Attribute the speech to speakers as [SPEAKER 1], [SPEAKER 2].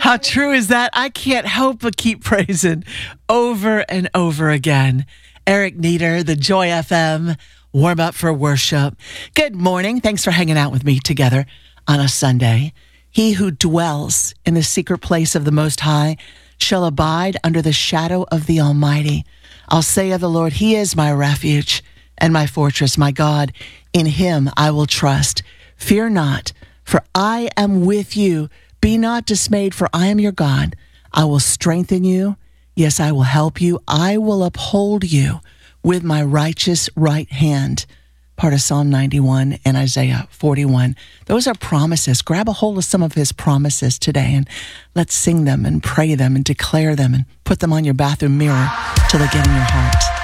[SPEAKER 1] How true is that? I can't help but keep praising over and over again. Eric Nieder, the Joy FM, warm up for worship. Good morning. Thanks for hanging out with me together on a Sunday. He who dwells in the secret place of the Most High shall abide under the shadow of the Almighty. I'll say of the Lord, He is my refuge and my fortress, my God. In Him I will trust. Fear not, for I am with you. Be not dismayed, for I am your God. I will strengthen you. Yes, I will help you. I will uphold you with my righteous right hand. Part of Psalm 91 and Isaiah 41. Those are promises. Grab a hold of some of His promises today and let's sing them and pray them and declare them and put them on your bathroom mirror till they get in your heart.